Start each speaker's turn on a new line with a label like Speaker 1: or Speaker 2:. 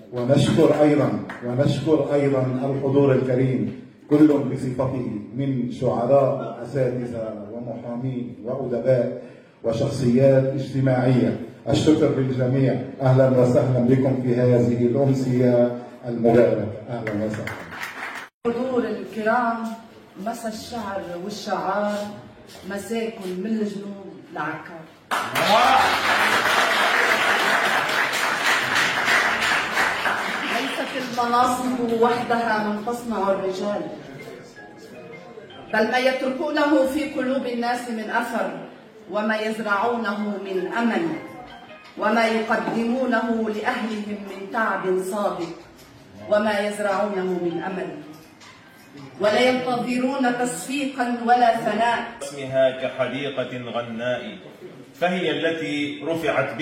Speaker 1: ونشكر أيضا الحضور الكريم كل بصفته من شعراء وأساتذة ومحامين وأدباء وشخصيات اجتماعية. الشكر للجميع. أهلا وسهلا بكم في هذه الأمسية المباركة. أهلا وسهلا.
Speaker 2: الحضور الكرام، مسا الشعر والشعار مساكن من الجنوب لعكار. ليست المناصب وحدها من تصنع الرجال، بل ما يتركونه في قلوب الناس من أثر، وما يزرعونه من أمل، وما يقدمونه لأهلهم من تعب صادق، وما يزرعونه من أمل، ولا ينتظرون تصفيقا ولا ثناء.
Speaker 3: اسمها كحديقة غناء، فهي التي رفعت